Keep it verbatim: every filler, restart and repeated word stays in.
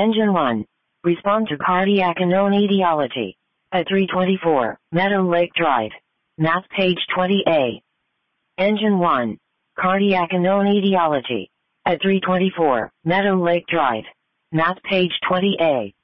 Engine one. Respond to cardiac unknown etiology. At three twenty-four, Meadow Lake Drive. Map page twenty A. Engine one. Cardiac unknown etiology. At three twenty-four, Meadow Lake Drive. Map page twenty A.